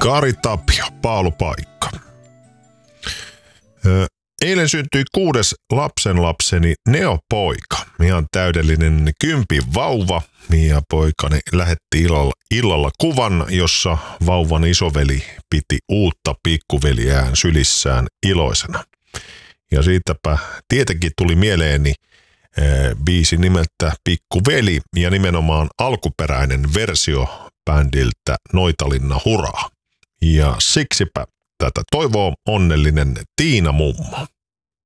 Kari Tapio, paalupaikka. Eilen syntyi 6. lapsenlapseni Neo-poika. Ihan täydellinen 10 vauva. Ja poikani lähetti illalla kuvan, jossa vauvan isoveli piti uutta pikkuveliään sylissään iloisena. Ja siitäpä tietenkin tuli mieleeni biisi nimeltä Pikkuveli ja nimenomaan alkuperäinen versio bändiltä Noitalinna Huraa. Ja siksipä tätä toivoo onnellinen Tiina mummo.